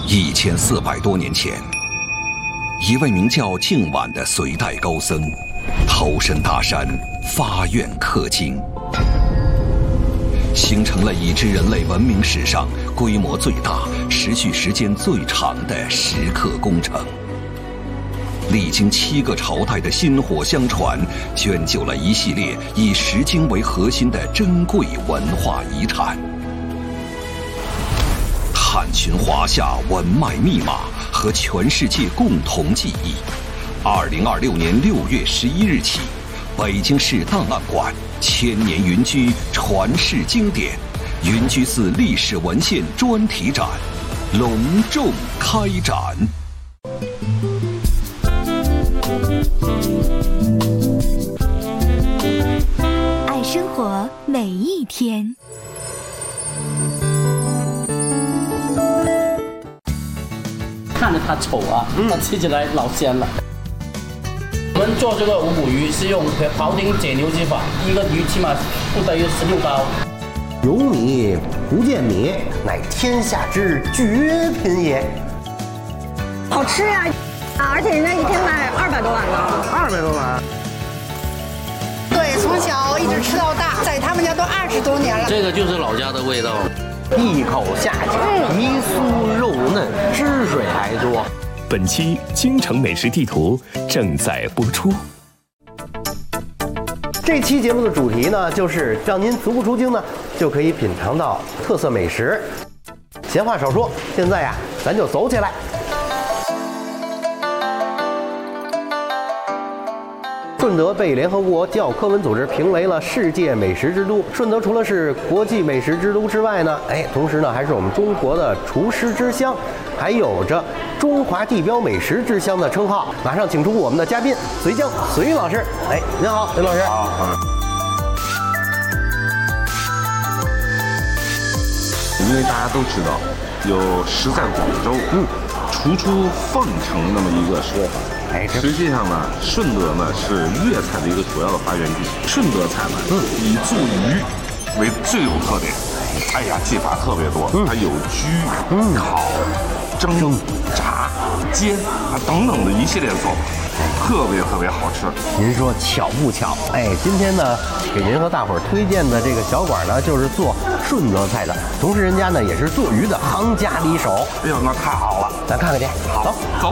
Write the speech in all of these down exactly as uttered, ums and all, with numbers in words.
一千四百多年前，一位名叫净晚的隋代高僧，投身大山，发愿刻经，形成了已知人类文明史上规模最大、持续时间最长的石刻工程。历经七个朝代的薪火相传，卷就了一系列以石经为核心的珍贵文化遗产。探寻华夏文脉密码和全世界共同记忆。二零二六年六月十一日起，北京市档案馆千年云居传世经典云居寺历史文献专题展隆重开展。 爱生活每一天。 看着它丑啊，它吃起来老鲜了。我们做这个五谷鱼是用庖丁解牛之法，一个鱼起码不得有十六刀。 有米不见米，乃天下之绝品也。 好吃呀、啊，而且人家一天卖二百多碗呢。 二百多碗。 对，从小一直吃到大，在他们家都二十多年了。 这个就是老家的味道。 一口下去，皮酥肉嫩，汁水还多。 本期京城美食地图正在播出。 这期节目的主题呢，就是让您足不出京呢，就可以品尝到特色美食。闲话少说，现在呀，咱就走起来。顺德被联合国教科文组织评为了世界美食之都。顺德除了是国际美食之都之外呢，哎，同时呢还是我们中国的厨师之乡，还有着中华地标美食之乡的称号。马上请出我们的嘉宾隋江隋老师。哎，您好，隋老师。 好。因为大家都知道，有食在广州，嗯，厨出凤城那么一个说法。 哎， 实际上呢，顺德呢是粤菜的一个主要的发源地。顺德菜呢，嗯，以做鱼为最有特点。哎呀，技法特别多，嗯、它有焗、嗯、烤、蒸、炸、煎啊等等的一系列做法，特别特别好吃。 您说巧不巧？哎，今天呢，给您和大伙儿推荐的这个小馆呢，就是做顺德菜的，同时人家呢也是做鱼的行家里手。 哎呦，那太好了， 咱看看去。 好，走走。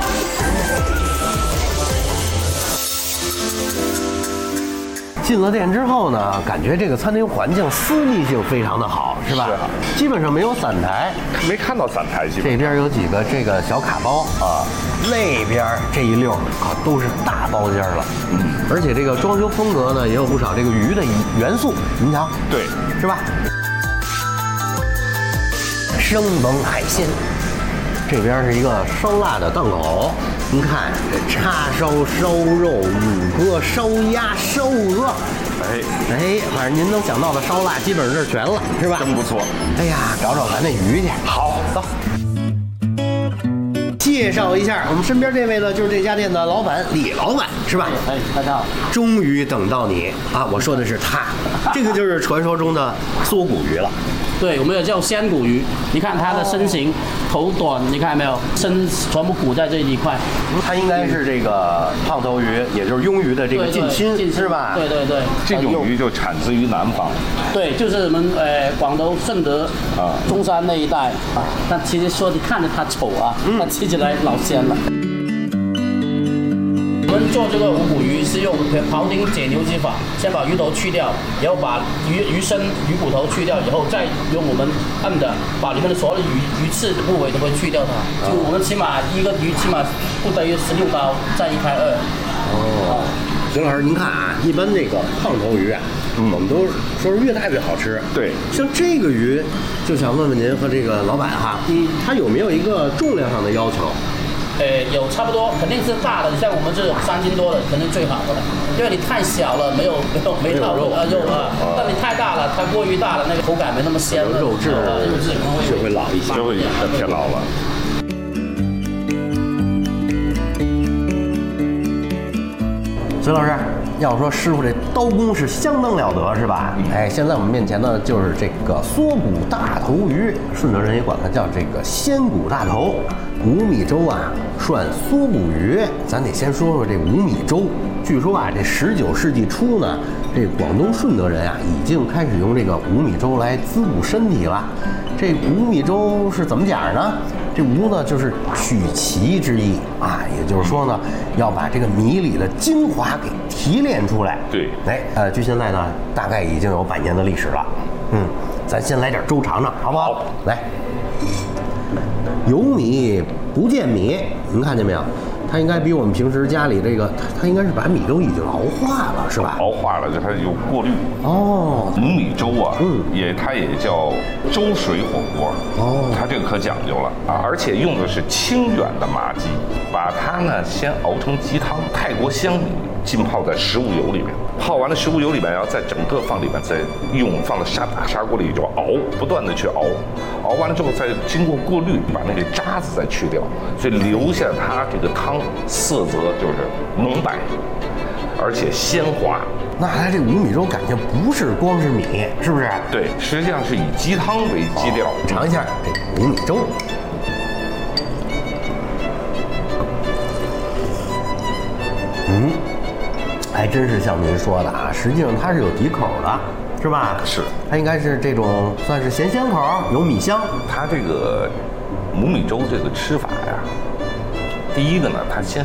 进了店之后呢，感觉这个餐厅环境私密性非常的好，是吧？ 是。 基本上没有散台， 没看到散台。基本这边有几个这个小卡包啊，那边这一溜啊都是大包间了。嗯。而且这个装修风格呢，也有不少这个鱼的元素，您瞧。 对。 是吧？生猛海鲜。这边是一个烧腊的档口，您看这叉烧、烧肉、五哥、烧鸭、烧鹅， 哎哎，反正您能想到的烧腊基本上这儿全了，是吧？ 真不错。 哎呀，找找咱那鱼去。 好， 走。介绍一下，我们身边这位呢，就是这家店的老板李老板，是吧？ 哎，大家好。 终于等到你啊！我说的是他，这个就是传说中的缩骨鱼了。 对，我们也叫仙骨鱼。你看它的身形，头短，你看没有？身全部鼓在这一块。 它应该是这个胖头鱼，也就是鳙鱼的这个近亲，是吧？ 对对对。 这种鱼就产自于南方。 对，就是我们呃广州顺德啊中山那一带啊。但其实说你看着它丑啊，它吃起来老鲜了。我们做这个五谷鱼是用庖丁解牛之法，先把鱼头去掉，然后把鱼鱼身、鱼骨头去掉以后，再用我们按的把里面的所有的鱼鱼刺的部位都会去掉它。就我们起码一个鱼起码不得有十六刀，再一开二。 哦，邢老师，您看啊，一般这个胖头鱼啊，嗯，我们都说是越大越好吃。 对， 像这个鱼，就想问问您和这个老板哈，嗯，他有没有一个重量上的要求？ 呃，有差不多，肯定是大的。你像我们这种三斤多的，肯定最好的了。因为你太小了，没有没有没到肉啊肉啊。但你太大了，它过于大了，那个口感没那么鲜了。 肉质肉质可能会就会老一些， 就会偏老了。 隋老师， 要说师傅这刀工是相当了得，是吧？哎，现在我们面前呢就是这个缩骨大头鱼，顺德人也管它叫这个仙骨大头。五米粥啊，涮缩骨鱼，咱得先说说这五米粥。据说啊，这十九世纪初呢，这广东顺德人啊已经开始用这个五米粥来滋补身体了。这五米粥是怎么讲呢？这吴呢就是取其之意啊，也就是说呢，要把这个米里的精华给提炼出来。 对， 哎，呃，距现在呢大概已经有百年的历史了。嗯，咱先来点粥尝尝，好不好？好，来。有米不见米，您看见没有？它应该比我们平时家里这个，它它应该是把米粥已经熬化了，是吧？ 熬化了，就它有过滤。 哦， 五米粥啊， 嗯， 也它也叫粥水火锅。 哦， 它这个可讲究了啊，而且用的是清远的麻鸡，把它呢先熬成鸡汤，泰国香米浸泡在食物油里面，泡完了食物油里面，然后再整个放里面，再用放到砂大砂锅里就熬，不断的去熬，熬完了之后再经过过滤，把那个渣子再去掉，所以留下它这个汤色泽就是浓白，而且鲜滑。 那它这五米粥感觉不是光是米，是不是？ 对，实际上是以鸡汤为基调。 尝一下这五米粥。嗯，还真是像您说的啊，实际上它是有底口的，是吧？ 是， 它应该是这种算是咸鲜口，有米香。 它这个五米粥这个吃法呀，第一个呢，它先